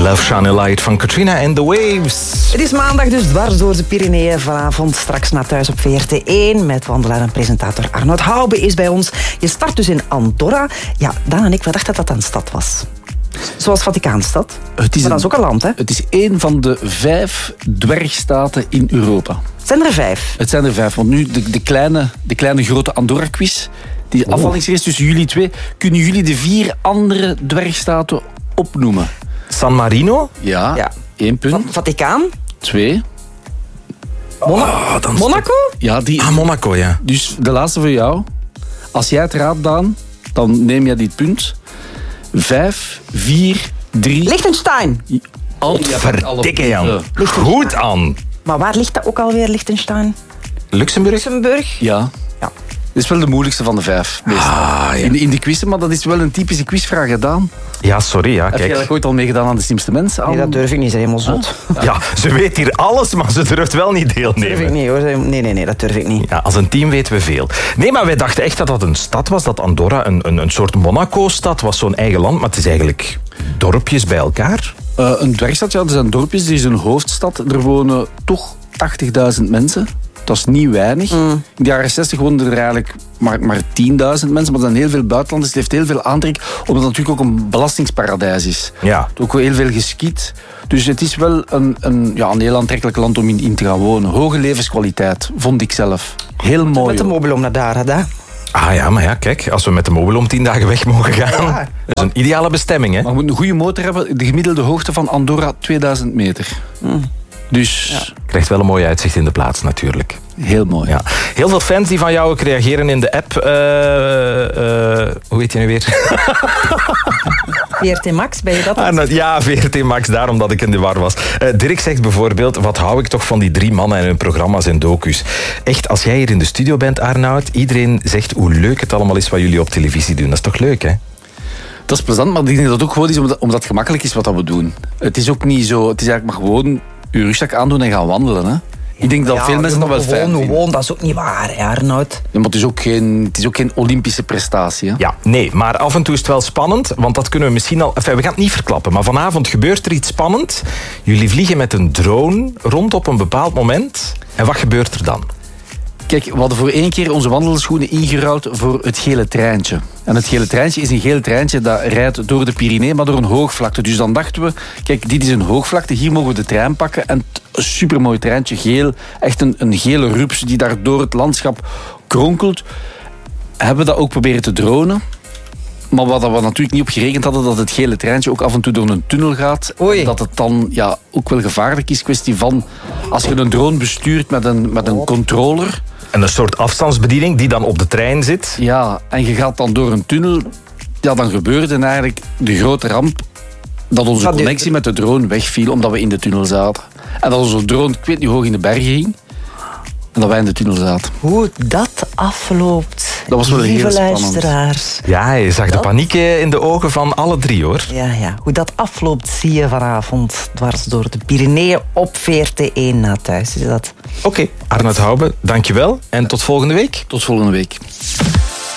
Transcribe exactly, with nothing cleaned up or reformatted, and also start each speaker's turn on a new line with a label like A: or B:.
A: Love Shine a Light van Katrina and the Waves.
B: Het is maandag, dus dwars door de Pyreneeën. Vanavond straks naar thuis op V R T één. Met wandelaar en presentator Arnoud Hoube is bij ons. Je start dus in Andorra. Ja, Daan en ik, we dachten dat dat een stad was. Zoals Vaticaanstad.
C: Het is
B: maar dat is ook een land, hè?
C: Het is één van de vijf dwergstaten in Europa.
B: Zijn er vijf?
C: Het zijn er vijf, want nu de, de, kleine, de kleine grote Andorra-quiz, die oh. afvallingsrace tussen jullie twee, kunnen jullie de vier andere dwergstaten opnoemen?
A: San Marino?
C: Ja,
B: ja.
C: één punt.
B: Va- Vaticaan?
C: Twee.
B: Mona-
A: oh, dan
B: Monaco?
C: Ja, die...
A: Ah, Monaco, ja.
C: Dus de laatste voor jou. Als jij het raadt, Daan, dan neem jij dit punt. Vijf, vier, drie...
B: Liechtenstein.
A: Verdikke, Jan. Goed aan.
B: Maar waar ligt dat ook alweer, Liechtenstein?
A: Luxemburg?
B: Luxemburg?
C: Ja.
B: Ja.
C: Dat is wel de moeilijkste van de vijf. Meestal.
A: Ah, ja.
C: in, de, in de quizzen, maar dat is wel een typische quizvraag gedaan.
A: Ja, sorry, ja,
C: Heb jij
A: kijk.
C: eigenlijk ooit al meegedaan aan de slimste mensen?
B: Nee, dat durf ik niet, ze helemaal zot.
C: Ah.
A: Ja, ze weet hier alles, maar ze durft wel niet
B: Dat durf ik
A: deelnemen.
B: niet, hoor. Nee, nee, nee, dat durf ik niet.
A: Ja, als een team weten we veel. Nee, maar wij dachten echt dat dat een stad was, dat Andorra een, een, een soort Monaco-stad was, zo'n eigen land. Maar het is eigenlijk dorpjes bij elkaar.
C: Uh, een dwergstad, ja, er zijn dorpjes, er is een hoofdstad. Er wonen toch tachtigduizend mensen. Dat is niet weinig. Mm. In de jaren zestig woonden er eigenlijk maar, maar tienduizend mensen. Maar er zijn heel veel buitenlanders. Het heeft heel veel aantrek, omdat het natuurlijk ook een belastingsparadijs is.
A: Ja.
C: Het is ook wel heel veel geskiet. Dus het is wel een, een, ja, een heel aantrekkelijk land om in, in te gaan wonen. Hoge levenskwaliteit, vond ik zelf. Heel mooi.
B: Met de mobilom naar daar, hè?
A: Ah ja, maar ja, kijk, als we met de mobil om tien dagen weg mogen gaan.
B: Ja.
A: Dat is een ideale bestemming, hè?
C: Maar je moet een goede motor hebben. De gemiddelde hoogte van Andorra, tweeduizend meter. Mm. Dus...
B: Ja.
A: Krijgt wel een mooi uitzicht in de plaats, natuurlijk.
C: Heel mooi.
A: Ja. Heel veel fans die van jou ook reageren in de app. Uh, uh, hoe heet je nu weer?
B: V R T Max, ben je dat?
A: Ah, nou, ja, V R T Max, daarom dat ik in de war was. Uh, Dirk zegt bijvoorbeeld, wat hou ik toch van die drie mannen en hun programma's en docus. Echt, als jij hier in de studio bent, Arnoud, iedereen zegt hoe leuk het allemaal is wat jullie op televisie doen. Dat is toch leuk, hè?
C: Dat is plezant, maar ik denk dat het ook gewoon is omdat, omdat het gemakkelijk is wat dat we doen. Het is ook niet zo... Het is eigenlijk maar gewoon je rugzak aandoen en gaan wandelen, hè. Ik denk dat
B: ja,
C: veel mensen dat wel fijn vinden.
B: Gewoon, dat is ook niet waar, hè, Arnoud.
C: Ja, maar het is ook geen, het is ook geen Olympische prestatie. Hè?
A: Ja, nee, maar af en toe is het wel spannend, want dat kunnen we misschien al... Enfin, we gaan het niet verklappen, maar vanavond gebeurt er iets spannend. Jullie vliegen met een drone rond op een bepaald moment. En wat gebeurt er dan?
C: Kijk, we hadden voor één keer onze wandelschoenen ingeruild voor het gele treintje. En het gele treintje is een geel treintje dat rijdt door de Pyrenee, maar door een hoogvlakte. Dus dan dachten we, kijk, dit is een hoogvlakte, hier mogen we de trein pakken. En een supermooi treintje, geel, echt een, een gele rups die daar door het landschap kronkelt. Hebben we dat ook proberen te dronen. Maar wat we natuurlijk niet op gerekend hadden, dat het gele treintje ook af en toe door een tunnel gaat.
B: Oei.
C: Dat het dan ja, ook wel gevaarlijk is. Kwestie van, als je een drone bestuurt met een, met een controller...
A: En een soort afstandsbediening die dan op de trein zit.
C: Ja, en je gaat dan door een tunnel. Ja, dan gebeurde eigenlijk de grote ramp dat onze
B: Dat
C: connectie
B: die...
C: met de drone wegviel omdat we in de tunnel zaten. En dat onze drone, ik weet niet, hoog in de bergen ging. En dat wij in de tunnel zaten.
B: Hoe dat afloopt,
C: Dat was wel
B: lieve
C: heel spannend.
B: luisteraars.
A: Ja, je zag de paniek in de ogen van alle drie, hoor.
B: Ja, ja. Hoe dat afloopt zie je vanavond dwars door de Pyreneeën op V R T één na thuis. Is dat?
A: Oké, okay. Arnoud Hoube, dankjewel. En tot volgende week.
C: Tot volgende week.